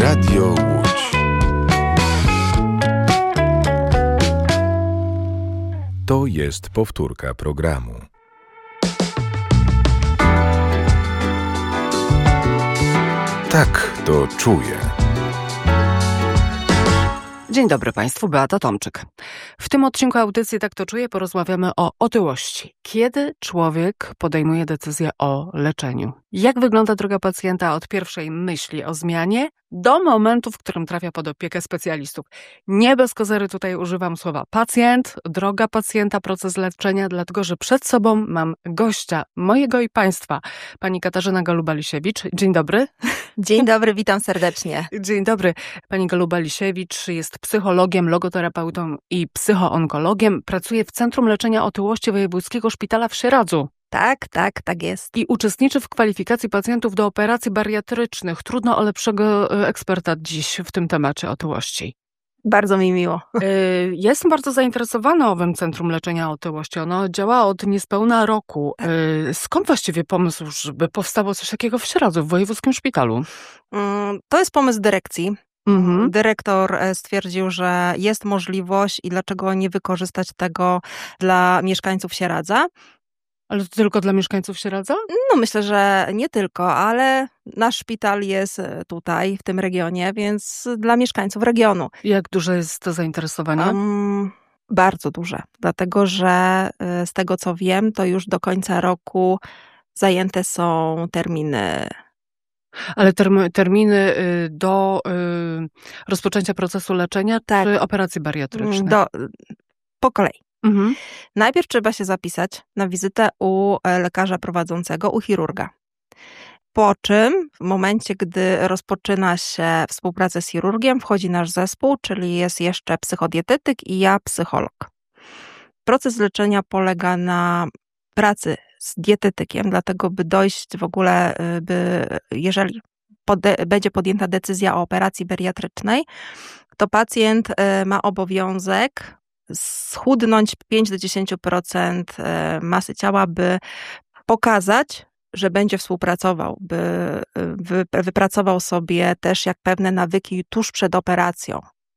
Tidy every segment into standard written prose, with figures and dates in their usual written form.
Radio Łódź. To jest powtórka programu. Tak to czuję. Dzień dobry Państwu, Beata Tomczyk. W tym odcinku audycji Tak to czuję porozmawiamy o otyłości. Kiedy człowiek podejmuje decyzję o leczeniu? Jak wygląda droga pacjenta od pierwszej myśli o zmianie do momentu, w którym trafia pod opiekę specjalistów? Nie bez kozery tutaj używam słowa pacjent, droga pacjenta, proces leczenia, dlatego że przed sobą mam gościa mojego i Państwa, pani Katarzyna Galuba-Lisiewicz. Dzień dobry. Dzień dobry, witam serdecznie. Dzień dobry. Pani Galuba-Lisiewicz jest psychologiem, logoterapeutą i psychoonkologiem. Pracuje w Centrum Leczenia Otyłości Wojewódzkiego Szpitala w Sieradzu. Tak jest. I uczestniczy w kwalifikacji pacjentów do operacji bariatrycznych. Trudno o lepszego eksperta dziś w tym temacie otyłości. Bardzo mi miło. Jestem bardzo zainteresowana owym Centrum Leczenia Otyłości. Ono działa od niespełna roku. Skąd właściwie pomysł, żeby powstało coś takiego w Sieradzu, w wojewódzkim szpitalu? To jest pomysł dyrekcji. Mhm. Dyrektor stwierdził, że jest możliwość i dlaczego nie wykorzystać tego dla mieszkańców Sieradza. Ale to tylko dla mieszkańców Sieradza? No myślę, że nie tylko, ale nasz szpital jest tutaj, w tym regionie, więc dla mieszkańców regionu. Jak duże jest to zainteresowanie? Bardzo duże, dlatego że z tego co wiem, to już do końca roku zajęte są terminy. Ale terminy do rozpoczęcia procesu leczenia czy operacji bariatrycznej? Po kolei. Mhm. Najpierw trzeba się zapisać na wizytę u lekarza prowadzącego, u chirurga. Po czym w momencie, gdy rozpoczyna się współpraca z chirurgiem, wchodzi nasz zespół, czyli jest jeszcze psychodietetyk i ja psycholog. Proces leczenia polega na pracy z dietetykiem, dlatego by dojść w ogóle, jeżeli będzie podjęta decyzja o operacji bariatrycznej, to pacjent ma obowiązek schudnąć 5-10% masy ciała, by pokazać, że będzie współpracował, by wypracował sobie też jak pewne nawyki tuż przed operacją.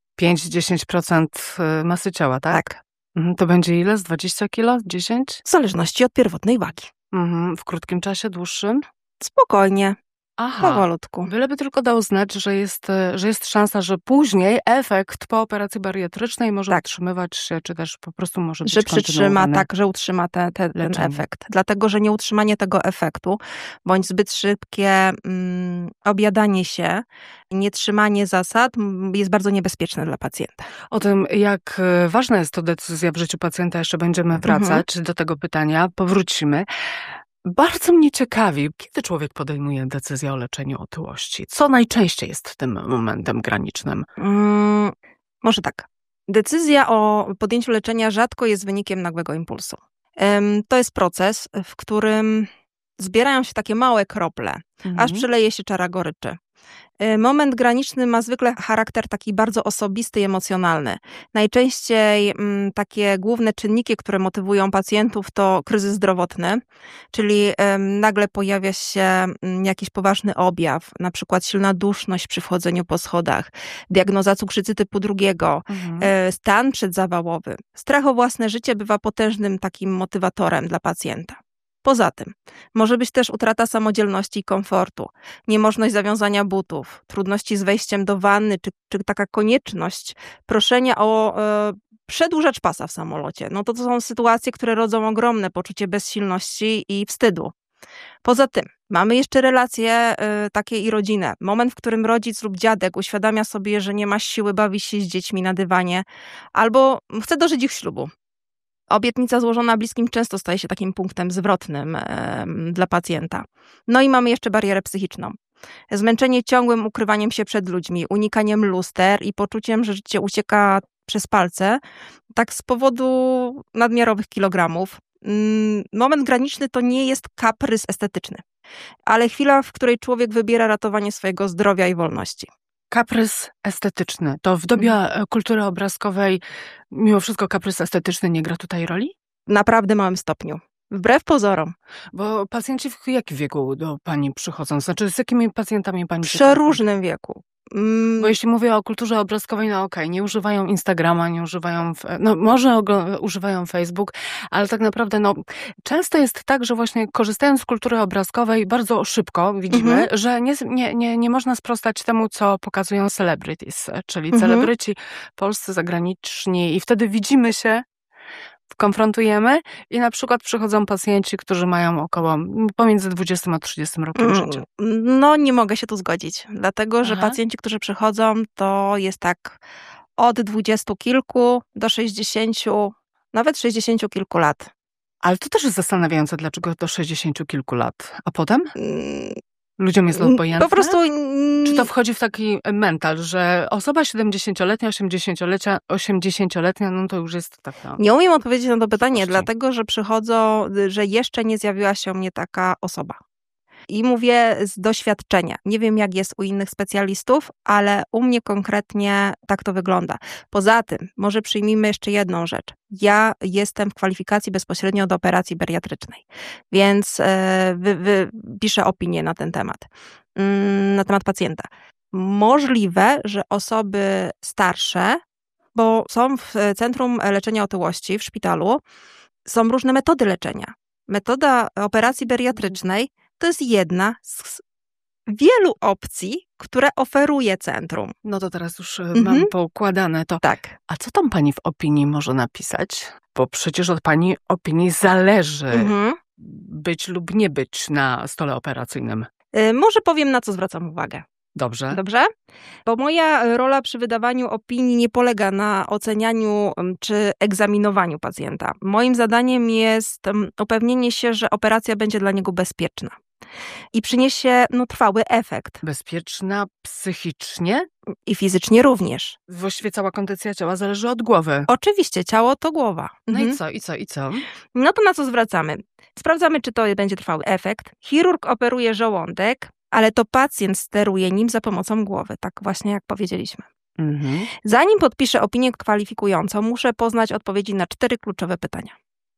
5-10% masy ciała, tak? Tak. To będzie ile? Z 20 kilo? 10? W zależności od pierwotnej wagi. W krótkim czasie, dłuższym? Spokojnie. Aha, powolutku. Byleby tylko dał znać, że jest szansa, że później efekt po operacji bariatrycznej może utrzymywać się, czy też po prostu może być kontynuowany. Że utrzyma ten efekt. Dlatego, że nieutrzymanie tego efektu, bądź zbyt szybkie objadanie się, nietrzymanie zasad jest bardzo niebezpieczne dla pacjenta. O tym, jak ważna jest to decyzja w życiu pacjenta, jeszcze będziemy wracać do tego pytania, powrócimy. Bardzo mnie ciekawi, kiedy człowiek podejmuje decyzję o leczeniu otyłości? Co najczęściej jest tym momentem granicznym? Może tak. Decyzja o podjęciu leczenia rzadko jest wynikiem nagłego impulsu. To jest proces, w którym zbierają się takie małe krople, aż przeleje się czara goryczy. Moment graniczny ma zwykle charakter taki bardzo osobisty i emocjonalny. Najczęściej takie główne czynniki, które motywują pacjentów, to kryzys zdrowotny, czyli nagle pojawia się jakiś poważny objaw, na przykład silna duszność przy wchodzeniu po schodach, diagnoza cukrzycy typu 2, stan przedzawałowy. Strach o własne życie bywa potężnym takim motywatorem dla pacjenta. Poza tym może być też utrata samodzielności i komfortu, niemożność zawiązania butów, trudności z wejściem do wanny, czy taka konieczność proszenia o przedłużacz pasa w samolocie. No to są sytuacje, które rodzą ogromne poczucie bezsilności i wstydu. Poza tym mamy jeszcze relacje takie i rodzinne. Moment, w którym rodzic lub dziadek uświadamia sobie, że nie ma siły bawić się z dziećmi na dywanie albo chce dożyć ich ślubu. Obietnica złożona bliskim często staje się takim punktem zwrotnym dla pacjenta. No i mamy jeszcze barierę psychiczną. Zmęczenie ciągłym ukrywaniem się przed ludźmi, unikaniem luster i poczuciem, że życie ucieka przez palce, tak z powodu nadmiarowych kilogramów. Moment graniczny to nie jest kaprys estetyczny, ale chwila, w której człowiek wybiera ratowanie swojego zdrowia i wolności. Kaprys estetyczny. To w dobie kultury obrazkowej mimo wszystko kaprys estetyczny nie gra tutaj roli? W naprawdę małym stopniu. Wbrew pozorom. Bo pacjenci w jakim wieku do pani przychodzą? Znaczy z jakimi pacjentami pani W przeróżnym wieku. Bo jeśli mówię o kulturze obrazkowej, no okej, nie używają Instagrama, nie używają, może używają Facebook, ale tak naprawdę często jest tak, że właśnie korzystając z kultury obrazkowej bardzo szybko widzimy, że nie można sprostać temu, co pokazują celebrities, czyli celebryci polscy, zagraniczni i wtedy widzimy się, konfrontujemy i na przykład przychodzą pacjenci, którzy mają pomiędzy 20 a 30 rokiem życia. No nie mogę się tu zgodzić, dlatego że pacjenci, którzy przychodzą, to jest tak od 20 kilku do 60, nawet 60 kilku lat. Ale to też jest zastanawiające, dlaczego do 60 kilku lat. A potem? Ludziom jest obojętne? Po prostu... Czy to wchodzi w taki mental, że osoba 70-letnia, 80-letnia, no to już jest taka... Nie umiem odpowiedzieć na to pytanie, dlatego że przychodzą, że jeszcze nie zjawiła się u mnie taka osoba. I mówię z doświadczenia. Nie wiem, jak jest u innych specjalistów, ale u mnie konkretnie tak to wygląda. Poza tym, może przyjmijmy jeszcze jedną rzecz. Ja jestem w kwalifikacji bezpośrednio do operacji bariatrycznej, więc piszę opinię na ten temat pacjenta. Możliwe, że osoby starsze, bo są w Centrum Leczenia Otyłości w szpitalu, są różne metody leczenia. Metoda operacji bariatrycznej to jest jedna z wielu opcji, które oferuje centrum. No to teraz już mam poukładane to. Tak. A co tam pani w opinii może napisać? Bo przecież od pani opinii zależy być lub nie być na stole operacyjnym. Może powiem, na co zwracam uwagę. Dobrze. Dobrze? Bo moja rola przy wydawaniu opinii nie polega na ocenianiu czy egzaminowaniu pacjenta. Moim zadaniem jest upewnienie się, że operacja będzie dla niego bezpieczna i przyniesie trwały efekt. Bezpieczna psychicznie? I fizycznie również. Właściwie cała kondycja ciała zależy od głowy. Oczywiście, ciało to głowa. No i co? No to na co zwracamy? Sprawdzamy, czy to będzie trwały efekt. Chirurg operuje żołądek, ale to pacjent steruje nim za pomocą głowy, tak właśnie jak powiedzieliśmy. Zanim podpiszę opinię kwalifikującą, muszę poznać odpowiedzi na 4 kluczowe pytania.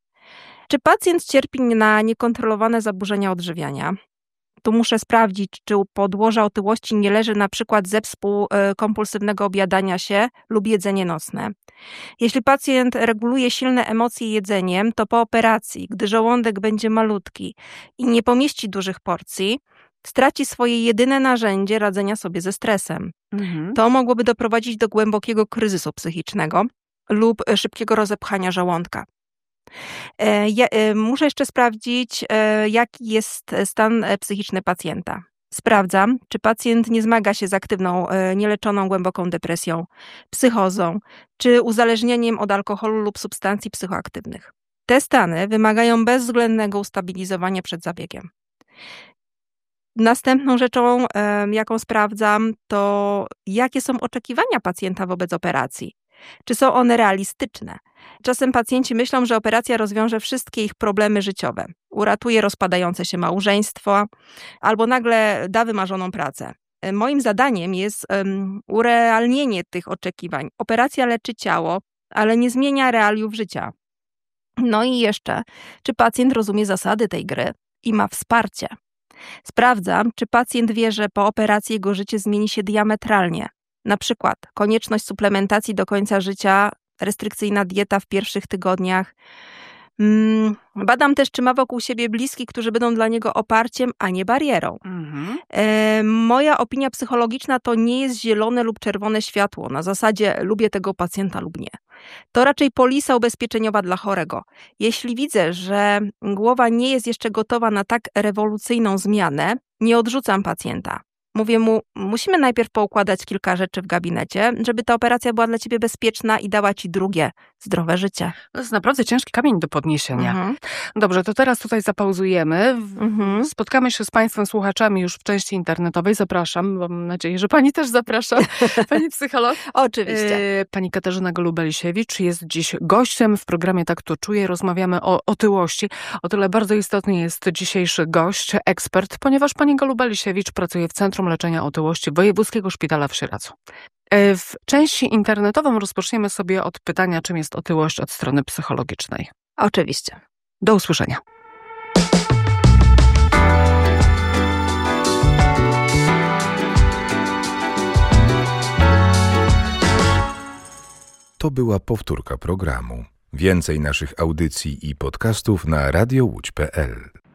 Czy pacjent cierpi na niekontrolowane zaburzenia odżywiania? Tu muszę sprawdzić, czy u podłoża otyłości nie leży na przykład zespół kompulsywnego objadania się lub jedzenie nocne. Jeśli pacjent reguluje silne emocje jedzeniem, to po operacji, gdy żołądek będzie malutki i nie pomieści dużych porcji, straci swoje jedyne narzędzie radzenia sobie ze stresem. To mogłoby doprowadzić do głębokiego kryzysu psychicznego lub szybkiego rozepchania żołądka. Muszę jeszcze sprawdzić, jaki jest stan psychiczny pacjenta. Sprawdzam, czy pacjent nie zmaga się z aktywną, nieleczoną głęboką depresją, psychozą, czy uzależnieniem od alkoholu lub substancji psychoaktywnych. Te stany wymagają bezwzględnego ustabilizowania przed zabiegiem. Następną rzeczą, jaką sprawdzam, to jakie są oczekiwania pacjenta wobec operacji. Czy są one realistyczne? Czasem pacjenci myślą, że operacja rozwiąże wszystkie ich problemy życiowe, uratuje rozpadające się małżeństwo albo nagle da wymarzoną pracę. Moim zadaniem jest urealnienie tych oczekiwań. Operacja leczy ciało, ale nie zmienia realiów życia. No i jeszcze, czy pacjent rozumie zasady tej gry i ma wsparcie? Sprawdzam, czy pacjent wie, że po operacji jego życie zmieni się diametralnie. Na przykład konieczność suplementacji do końca życia, restrykcyjna dieta w pierwszych tygodniach. Badam też, czy ma wokół siebie bliskich, którzy będą dla niego oparciem, a nie barierą. Moja opinia psychologiczna to nie jest zielone lub czerwone światło, na zasadzie lubię tego pacjenta lub nie. To raczej polisa ubezpieczeniowa dla chorego. Jeśli widzę, że głowa nie jest jeszcze gotowa na tak rewolucyjną zmianę, nie odrzucam pacjenta. Mówię mu, musimy najpierw poukładać kilka rzeczy w gabinecie, żeby ta operacja była dla ciebie bezpieczna i dała ci drugie, zdrowe życie. To jest naprawdę ciężki kamień do podniesienia. Dobrze, to teraz tutaj zapauzujemy. Spotkamy się z Państwem słuchaczami już w części internetowej. Zapraszam, mam nadzieję, że Pani też zaprasza. Pani psycholog. Oczywiście. Pani Katarzyna Golubelisiewicz jest dziś gościem w programie Tak to czuję. Rozmawiamy o otyłości. O tyle bardzo istotny jest dzisiejszy gość, ekspert, ponieważ Pani Golubelisiewicz pracuje w Centrum Leczenia Otyłości Wojewódzkiego Szpitala w Sieradzu. W części internetową rozpoczniemy sobie od pytania, czym jest otyłość od strony psychologicznej. Oczywiście. Do usłyszenia. To była powtórka programu. Więcej naszych audycji i podcastów na radiołódź.pl.